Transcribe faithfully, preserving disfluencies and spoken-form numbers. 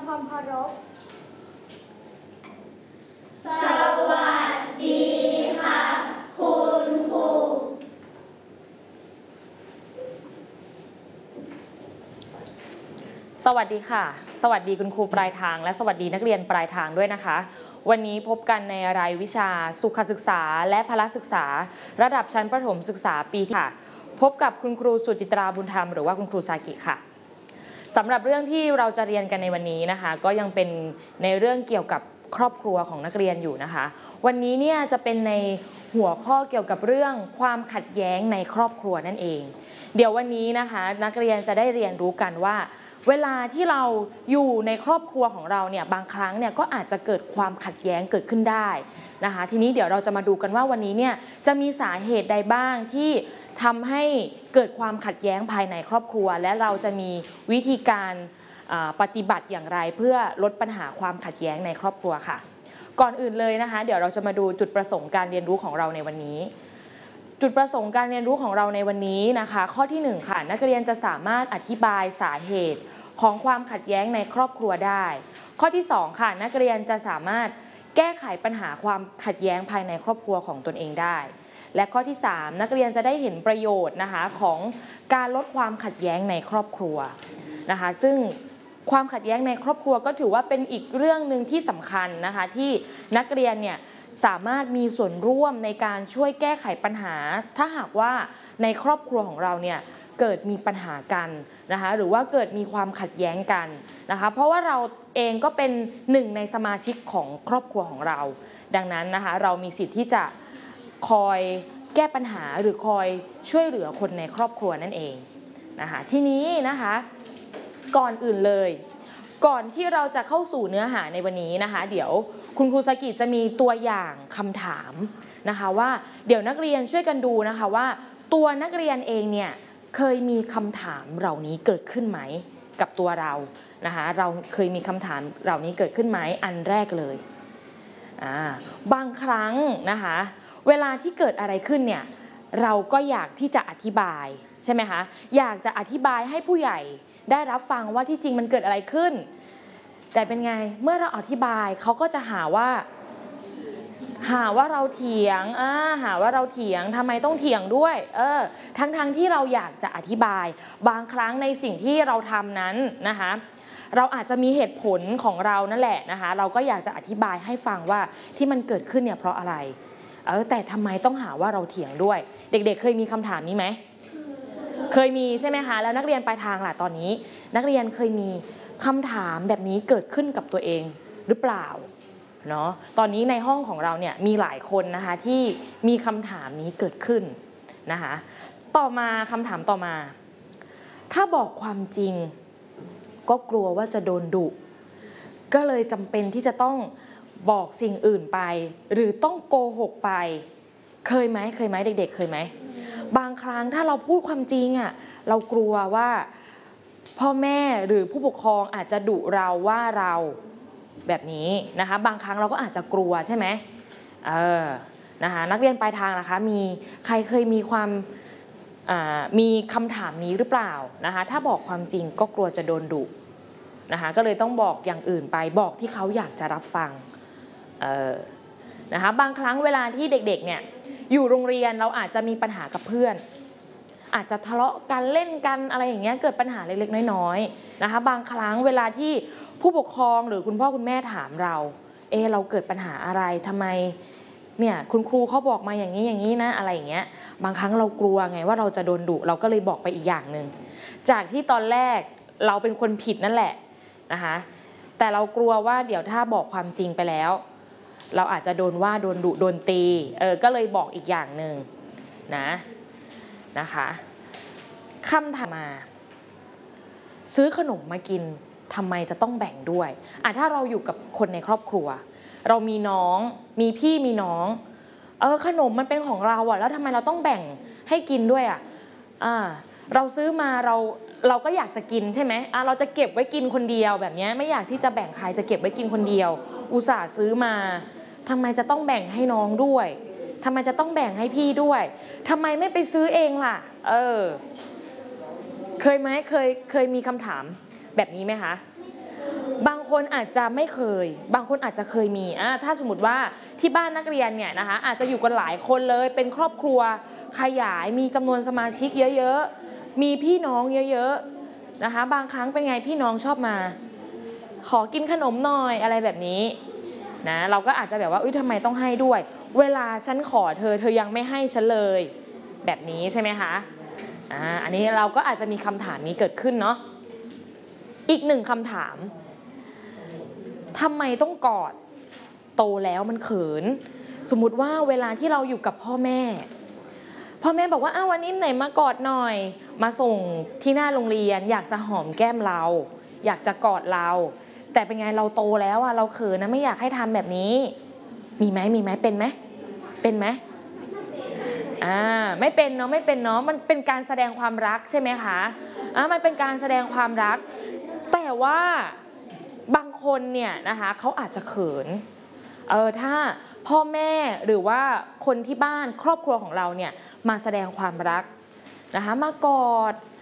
ำความเคารพสวัสดีค่ะคุณครูสวัสดีค่ะสวัสดีคุณครูปลายทางและสวัสดีนักเรียนปลายทางด้วยนะคะวันนี้พบกันในรายวิชาสุขศึกษาและพละศึกษาระดับชั้นประถมศึกษาปีที่ค่ะพบกับคุณครูสุจิตราบุญธรรมหรือว่าคุณครูซากิค่ะสำหรับเรื่องที่เราจะเรียนกันในวันนี้นะคะก็ยังเป็นในเรื่องเกี่ยวกับครอบครัวของนักเรียนอยู่นะคะวันนี้เนี่ยจะเป็นในหัวข้อเกี่ยวกับเรื่องความขัดแย้งในครอบครัวนั่นเองเดี๋ยววันนี้นะคะนักเรียนจะได้เรียนรู้กันว่าเวลาที่เราอยู่ในครอบครัวของเราเนี่ยบางครั้งเนี่ยก็อาจจะเกิดความขัดแย้งเกิดขึ้นได้นะคะทีนี้เดี๋ยวเราจะมาดูกันว่าวันนี้เนี่ยจะมีสาเหตุใดบ้างที่ทำให้เกิดความขัดแย้งภายในครอบครัวและเราจะมีวิธีการปฏิบัติอย่างไรเพื่อลดปัญหาความขัดแย้งในครอบครัวค่ะก่อนอื่นเลยนะคะเดี๋ยวเราจะมาดูจุดประสงค์การเรียนรู้ของเราในวันนี้จุดประสงค์การเรียนรู้ของเราในวันนี้นะคะข้อที่หนึ่งค่ะนักเรียนจะสามารถอธิบายสาเหตุของความขัดแย้งในครอบครัวได้ข้อที่สองค่ะนักเรียนจะสามารถแก้ไขปัญหาความขัดแย้งภายในครอบครัวของตนเองได้และข้อที่สามนักเรียนจะได้เห็นประโยชน์นะคะของการลดความขัดแย้งในครอบครัวนะคะซึ่งความขัดแย้งในครอบครัวก็ถือว่าเป็นอีกเรื่องหนึ่งที่สำคัญนะคะที่นักเรียนเนี่ยสามารถมีส่วนร่วมในการช่วยแก้ไขปัญหาถ้าหากว่าในครอบครัวของเราเนี่ยเกิดมีปัญหากันนะคะหรือว่าเกิดมีความขัดแย้งกันนะคะเพราะว่าเราเองก็เป็นหนึ่งในสมาชิกของครอบครัวของเราดังนั้นนะคะเรามีสิทธิ์ที่จะคอยแก้ปัญหาหรือคอยช่วยเหลือคนในครอบครัวนั่นเองนะคะทีนี้นะคะก่อนอื่นเลยก่อนที่เราจะเข้าสู่เนื้อหาในวันนี้นะคะเดี๋ยวคุณครูสกิจะมีตัวอย่างคำถามนะคะว่าเดี๋ยวนักเรียนช่วยกันดูนะคะว่าตัวนักเรียนเองเนี่ยเคยมีคำถามเหล่านี้เกิดขึ้นไหมกับตัวเรานะคะเราเคยมีคำถามเหล่านี้เกิดขึ้นไหมอันแรกเลยอ่าบางครั้งนะคะเวลาที่เกิดอะไรขึ้นเนี่ยเราก็อยากที่จะอธิบายใช่ไหมคะอยากจะอธิบายให้ผู้ใหญ่ได้รับฟังว่าที่จริงมันเกิดอะไรขึ้นแต่เป็นไงเมื่อเราอธิบายเขาก็จะหาว่าหาว่าเราเถียงอ่าหาว่าเราเถียงทำไมต้องเถียงด้วยเออทั้งๆ ท, ที่เราอยากจะอธิบายบางครั้งในสิ่งที่เราทำนั้นนะคะเราอาจจะมีเหตุผลของเรานั่นแหละนะคะเราก็อยากจะอธิบายให้ฟังว่าที่มันเกิดขึ้นเนี่ยเพราะอะไรเออแต่ทำไมต้องหาว่าเราเถียงด้วยเด็กๆเคยมีคำถามนี้ไหมเคยมีใช่ไหมคะแล้วนักเรียนปลายทางล่ะตอนนี้นักเรียนเคยมีคำถามแบบนี้เกิดขึ้นกับตัวเองหรือเปล่าเนาะตอนนี้ในห้องของเราเนี่ยมีหลายคนนะคะที่มีคำถามนี้เกิดขึ้นนะคะต่อมาคำถามต่อมาถ้าบอกความจริงก็กลัวว่าจะโดนดุก็เลยจำเป็นที่จะต้องบอกสิ่งอื่นไปหรือต้องโกหกไปเคยไหมเคยไหมเด็กๆเคยไหมบางครั้งถ้าเราพูดความจริงอ่ะเรากลัวว่าพ่อแม่หรือผู้ปกครองอาจจะดุเราว่าเราแบบนี้นะคะบางครั้งเราก็อาจจะกลัวใช่ไหมเออนะคะนักเรียนปลายทางนะคะมีใครเคยมีความมีคำถามนี้หรือเปล่านะคะถ้าบอกความจริงก็กลัวจะโดนดุนะคะก็เลยต้องบอกอย่างอื่นไปบอกที่เขาอยากจะรับฟังเออนะคะบางครั้งเวลาที่เด็กๆเนี่ยอยู่โรงเรียนเราอาจจะมีปัญหากับเพื่อนอาจจะทะเลาะกันเล่นกันอะไรอย่างเงี้ยเกิดปัญหาเล็กๆน้อยๆนะคะบางครั้งเวลาที่ผู้ปกครองหรือคุณพ่อคุณแม่ถามเราเออเราเกิดปัญหาอะไรทำไมเนี่ยคุณครูเขาบอกมาอย่างนี้อย่างนี้นะอะไรอย่างเงี้ยบางครั้งเรากลัวไงว่าเราจะโดนดุเราก็เลยบอกไปอีกอย่างหนึ่งจากที่ตอนแรกเราเป็นคนผิดนั่นแหละนะคะแต่เรากลัวว่าเดี๋ยวถ้าบอกความจริงไปแล้วเราอาจจะโดนว่าโดนดุโดนตีเออก็เลยบอกอีกอย่างหนึ่งนะนะคะคำถามมาซื้อขนมมากินทำไมจะต้องแบ่งด้วยอ่ะถ้าเราอยู่กับคนในครอบครัวเรามีน้องมีพี่มีน้องเออขนมมันเป็นของเราอ่ะแล้วทำไมเราต้องแบ่งให้กินด้วยอ่ะอ่าเราซื้อมาเราเราก็อยากจะกินใช่ไหมอ่ะเราจะเก็บไว้กินคนเดียวแบบนี้ไม่อยากที่จะแบ่งใครจะเก็บไว้กินคนเดียวอุตส่าห์ซื้อมาทำไมจะต้องแบ่งให้น้องด้วยทำไมจะต้องแบ่งให้พี่ด้วยทำไมไม่ไปซื้อเองล่ะเออเคยไหมเคยเคยมีคำถามแบบนี้ไหมคะบางคนอาจจะไม่เคยบางคนอาจจะเคยมีอ่ะถ้าสมมติว่าที่บ้านนักเรียนเนี่ยนะคะอาจจะอยู่กันหลายคนเลยเป็นครอบครัวขยายมีจำนวนสมาชิกเยอะๆมีพี่น้องเยอะๆนะคะบางครั้งเป็นไงพี่น้องชอบมาขอกินขนมหน่อยอะไรแบบนี้นะเราก็อาจจะแบบว่าอุ้ยทำไมต้องให้ด้วยเวลาฉันขอเธอเธอยังไม่ให้ฉันเลยแบบนี้ใช่ไหมคะอ่าอันนี้เราก็อาจจะมีคำถามนี้เกิดขึ้นเนาะอีกหนึ่งคำถามทำไมต้องกอดโตแล้วมันเขินสมมุติว่าเวลาที่เราอยู่กับพ่อแม่พ่อแม่บอกว่าอ้าววันนี้ไหนมากอดหน่อยมาส่งที่หน้าโรงเรียนอยากจะหอมแก้มเราอยากจะกอดเราแต่เป็นไงเราโตแล้วอะเราเขินนะไม่อยากให้ทำแบบนี้มีไหมมีไหมเป็นไหมเป็นไหมอ่าไม่เป็นเนาะไม่เป็นเนาะมันเป็นการแสดงความรักใช่ไหมคะอ่ามันเป็นการแสดงความรักแต่ว่าบางคนเนี่ยนะคะเขาอาจจะเขินเออถ้าพ่อแม่หรือว่าคนที่บ้านครอบครัวของเราเนี่ยมาแสดงความรักนะคะมากอด